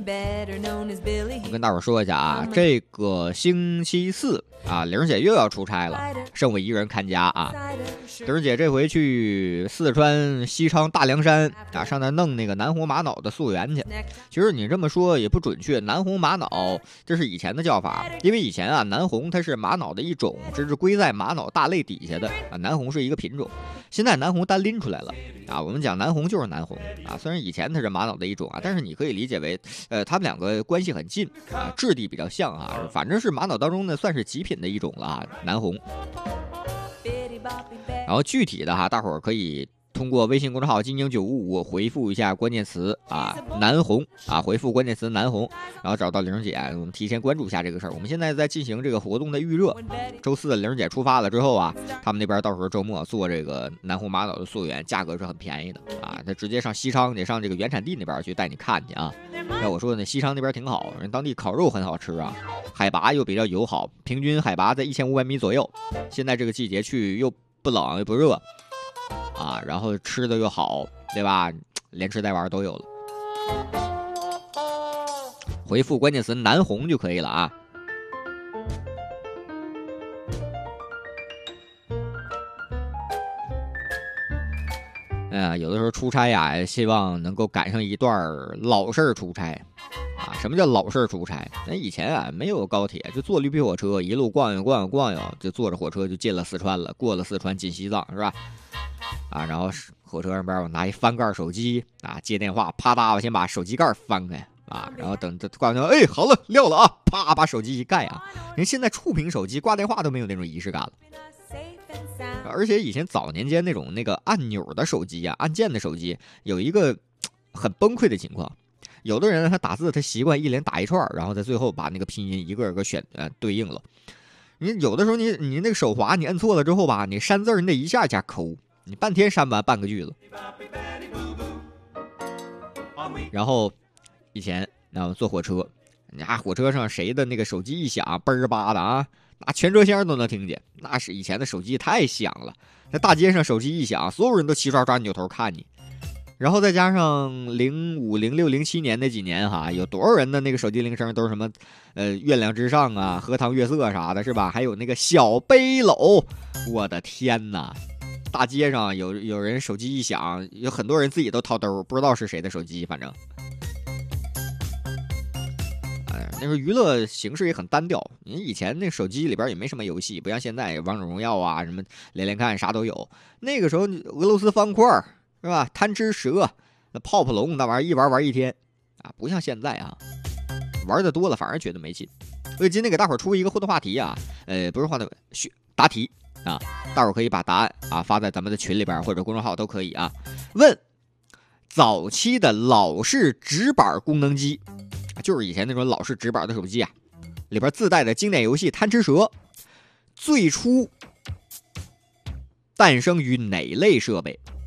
我跟大伙说一下啊，这个星期四啊，玲姐又要出差了，剩我一人看家啊。玲姐这回去四川西昌大凉山啊，上那弄那个南红玛瑙的溯源去。其实你这么说也不准确，南红玛瑙这是以前的叫法，因为以前啊南红它是玛瑙的一种，这是归在玛瑙大类底下的啊，南红是一个品种。现在南红单拎出来了啊，我们讲南红就是南红啊，虽然以前它是玛瑙的一种啊，但是你可以理解为它们两个关系很近啊，质地比较像啊，反正是玛瑙当中呢算是极品的一种了啊，南红。然后具体的哈，大伙儿可以通过微信公众号“金鹰955”回复一下关键词啊南红啊，回复关键词南红，然后找到玲姐，我们提前关注一下这个事儿。我们现在在进行这个活动的预热，周四玲姐出发了之后啊，他们那边到时候周末做这个南红玛瑙的溯源，价格是很便宜的啊，他直接上西昌，得上这个原产地那边去带你看去啊。那我说呢，西昌那边挺好，人当地烤肉很好吃啊，海拔又比较友好，平均海拔在1500米左右。现在这个季节去又不冷又不热啊，然后吃的又好，对吧？连吃带玩都有了。回复关键词南红就可以了啊。有的时候出差呀，希望能够赶上一段老式出差啊。什么叫老式出差？那以前啊没有高铁，就坐绿皮火车一路逛悠，就坐着火车就进了四川了，过了四川进西藏是吧？啊，然后火车上边我拿一翻盖手机啊，接电话，啪嗒，我先把手机盖翻开啊，然后等这挂电话，哎，好了，撂了啊，啪把手机一盖啊。人现在触屏手机挂电话都没有那种仪式感了。而且以前早年间那个按钮的手机啊，按键的手机有一个很崩溃的情况，有的人他打字他习惯一连打一串，然后在最后把那个拼音一个个选对应了。你有的时候你那个手滑你摁错了之后吧，你删字你得一下一下抠，你半天删完半个句子。然后以前坐火车，火车上谁的那个手机一响，嘣儿吧的啊，那全车厢都能听见。那是以前的手机太响了，在大街上手机一响，所有人都齐刷刷扭头看你。然后再加上05、06、07年那几年哈，有多少人的那个手机铃声都是什么月亮之上啊、荷塘月色啥的，是吧？还有那个小背篓，我的天哪！大街上有人手机一响，有很多人自己都掏兜，不知道是谁的手机，反正。那时候娱乐形式也很单调，你以前那手机里边也没什么游戏，不像现在王者荣耀啊、什么连连看啥都有。那个时候俄罗斯方块是吧？贪吃蛇、那泡泡龙那玩意儿一玩一天啊，不像现在啊，玩的多了反而觉得没劲。所以今天给大伙出一个互动话题啊，不是话题，答题啊，大伙可以把答案啊发在咱们的群里边或者公众号都可以啊。问：早期的老式直板功能机，就是以前那种老式直板的手机啊，里边自带的经典游戏贪吃蛇，最初诞生于哪类设备？